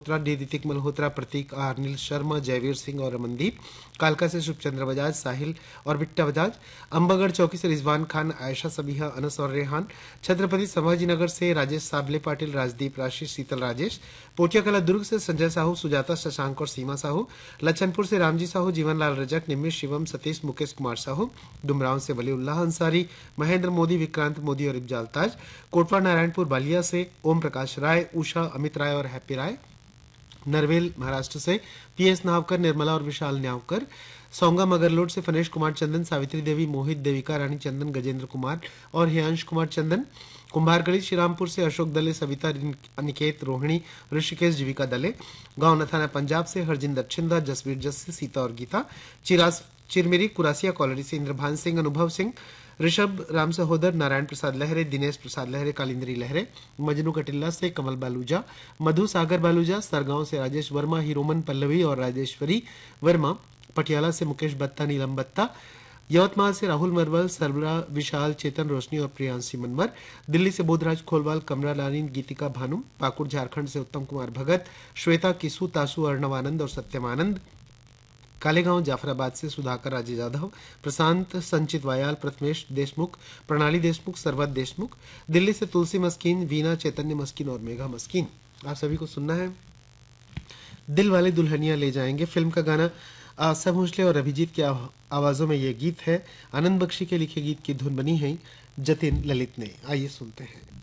ऋतिक मल्होत्रा, प्रतीक आर, नील शर्मा, जयवीर सिंह और रमनदीप, कालका से शुभचंद्र बजाज, साहिल और बिट्टा बजाज, अंबागढ़ चौकी से रिजवान खान, आयशा सबीहा, अनस और रेहान, छत्रपति संभाजीनगर से राजेश साबले पाटिल, राजदीप राशिश, शीतल राजेश, पोटिया कला दुर्ग से संजय साहू, सुजाता शशांक और सीमा साहू, लच्छनपुर से रामजी साहू, जीवनलाल रजक, निम्मी शिवम, सतीश, मुकेश कुमार साहू, डुमराव से वलीउल्लाह अंसारी, महेंद्र मोदी, विक्रांत मोदी और इब्जाल ताज, कोटवा नारायणपुर बालिया से ओम प्रकाश राय, उषा, अमित राय और हैप्पी राय, नरवेल महाराष्ट्र से पीएस नावकर, निर्मला और विशाल न्यावकर, सोंगा मगरलोड से फनेश कुमार चंदन, सावित्री देवी, मोहित, देविका रानी चंदन, गजेंद्र कुमार और हियांश कुमार चंदन, कुंभारगढ़ी श्रीरामपुर से अशोक दले, सविता, अनिकेत, रोहिणी, ऋषिकेश, जीविका दले, गांव नथाना पंजाब से हरजिंदर छिंदा, जसवीर जस्सी, सीता और गीता, चिरमिरी कुरासिया कॉलोनी से इंद्रभान सिंह, अनुभव सिंह, ऋषभ राम सहोदर, नारायण प्रसाद लहरे, दिनेश प्रसाद लहरे, कालिंद्री लहरे, मजनू कटिल्ला से कमल बालूजा, मधु सागर बालूजा, सरगांव से राजेश वर्मा, हीरोमन पल्लवी और राजेश्वरी वर्मा, पटियाला से मुकेश बत्ता, नीलम बत्ता, यवतमाल से राहुल मरवल, सरबरा, विशाल, चेतन रोशनी और प्रियांशी मनवर, दिल्ली से बोधराज खोलवाल, कमरा लालीन, गीतिका भानु, पाकुड़ झारखंड से उत्तम कुमार भगत, श्वेता किसू, तासु, अर्णव आनंद और सत्यम आनंद, कालेगांव जाफराबाद से सुधाकर राजे जाधव, प्रशांत, संचित वायाल, प्रथमेश देशमुख, प्रणाली देशमुख, सरवत देशमुख, दिल्ली से तुलसी मस्कीन, वीना, चैतन्य मस्कीन और मेघा मस्कीन। आप सभी को सुनना है दिल वाले दुल्हनिया ले जाएंगे फिल्म का गाना। आशा भोसले और अभिजीत की आवाजों में ये गीत है। आनंद बख्शी के लिखे गीत की धुन बनी है जतिन ललित ने। आइए सुनते हैं।